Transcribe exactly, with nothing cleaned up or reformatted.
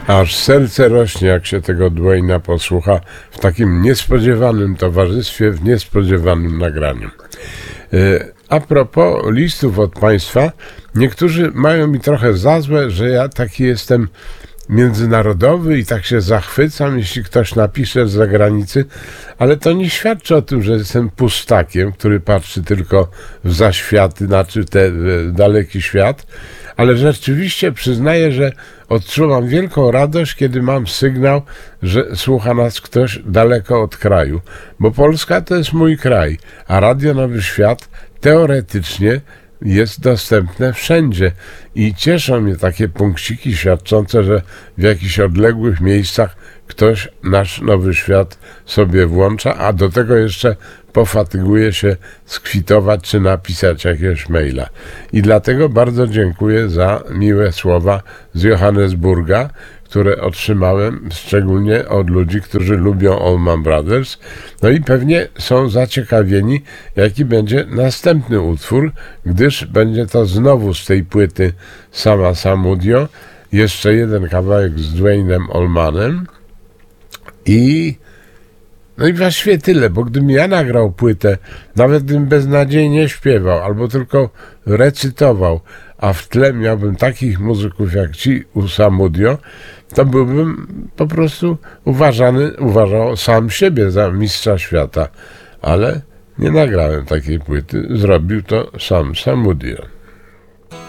Aż serce rośnie, jak się tego Dwayna posłucha w takim niespodziewanym towarzystwie, w niespodziewanym nagraniu. A propos listów od Państwa, niektórzy mają mi trochę za złe, że ja taki jestem międzynarodowy i tak się zachwycam, jeśli ktoś napisze z zagranicy, ale to nie świadczy o tym, że jestem pustakiem, który patrzy tylko w zaświaty, znaczy te w daleki świat, ale rzeczywiście przyznaję, że odczuwam wielką radość, kiedy mam sygnał, że słucha nas ktoś daleko od kraju, bo Polska to jest mój kraj, a Radio Nowy Świat teoretycznie jest dostępne wszędzie i cieszą mnie takie punkciki świadczące, że w jakichś odległych miejscach ktoś nasz Nowy Świat sobie włącza, a do tego jeszcze pofatyguje się skwitować czy napisać jakiegoś maila. I dlatego bardzo dziękuję za miłe słowa z Johannesburga, które otrzymałem szczególnie od ludzi, którzy lubią Allman Brothers. No i pewnie są zaciekawieni, jaki będzie następny utwór, gdyż będzie to znowu z tej płyty Sama Samudio, jeszcze jeden kawałek z Dwaynem Allmanem i no i właściwie tyle, bo gdybym ja nagrał płytę, nawet gdybym beznadziejnie śpiewał albo tylko recytował, a w tle miałbym takich muzyków jak ci u Samudio, to byłbym po prostu uważany, uważał sam siebie za mistrza świata. Ale nie nagrałem takiej płyty, zrobił to sam Samudio.